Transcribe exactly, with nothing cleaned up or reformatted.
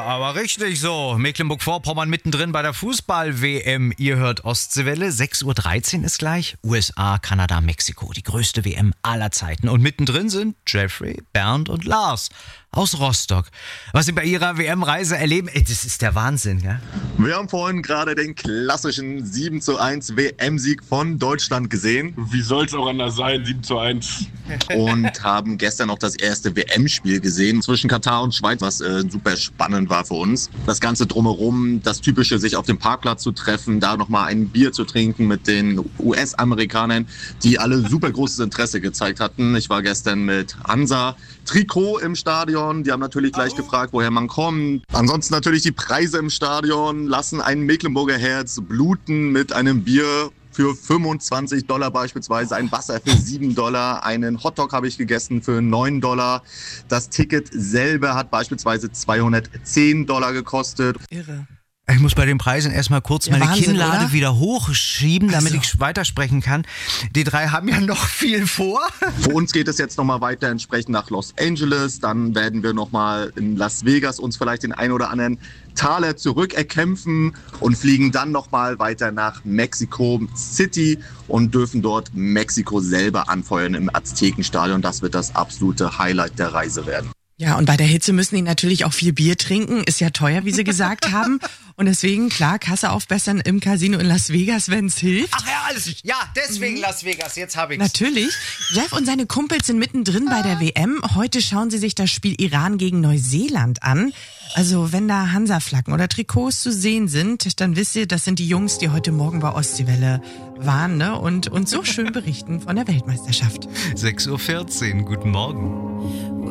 aber richtig so. Mecklenburg-Vorpommern mittendrin bei der Fußball-W M. Ihr hört Ostseewelle. sechs Uhr dreizehn ist gleich. U S A, Kanada, Mexiko. Die größte W M aller Zeiten. Und mittendrin sind Jeffrey, Bernd und Lars aus Rostock. Was sie bei ihrer W M-Reise erleben, ey, das ist der Wahnsinn, gell? Wir haben vorhin gerade den klassischen sieben zu eins W M-Sieg von Deutschland gesehen. Wie soll es auch anders sein, sieben zu eins. Und haben gestern noch das erste W M-Spiel gesehen zwischen Katar und Schweiz, was äh, super spannend war für uns. Das Ganze drumherum, das Typische, sich auf dem Parkplatz zu treffen, da nochmal ein Bier zu trinken mit den U S-Amerikanern, die alle super großes Interesse gezeigt hatten. Ich war gestern mit Hansa Trikot im Stadion. Die haben natürlich gleich gefragt, woher man kommt. Ansonsten natürlich die Preise im Stadion lassen ein Mecklenburger Herz bluten mit einem Bier für fünfundzwanzig Dollar beispielsweise, ein Wasser für sieben Dollar, einen Hotdog habe ich gegessen für neun Dollar. Das Ticket selber hat beispielsweise zweihundertzehn Dollar gekostet. Irre. Ich muss bei den Preisen erstmal kurz Ja, meine Wahnsinn, Kinnlade oder? wieder hochschieben, damit Also. ich weitersprechen kann. Die drei haben ja noch viel vor. Für uns geht es jetzt nochmal weiter entsprechend nach Los Angeles. Dann werden wir nochmal in Las Vegas uns vielleicht den ein oder anderen Taler zurückerkämpfen und fliegen dann nochmal weiter nach Mexico City und dürfen dort Mexiko selber anfeuern im Aztekenstadion. Das wird das absolute Highlight der Reise werden. Ja, und bei der Hitze müssen die natürlich auch viel Bier trinken. Ist ja teuer, wie sie gesagt haben. Und deswegen, klar, Kasse aufbessern im Casino in Las Vegas, wenn's hilft. Ach ja, alles. Ja, deswegen Las Vegas. Jetzt habe ich's. Natürlich. Jeff und seine Kumpels sind mittendrin bei der W M. Heute schauen sie sich das Spiel Iran gegen Neuseeland an. Also wenn da Hansa-Flaggen oder Trikots zu sehen sind, dann wisst ihr, das sind die Jungs, die heute Morgen bei Ostseewelle waren, ne? Und uns so schön berichten von der Weltmeisterschaft. sechs Uhr vierzehn. Guten Morgen.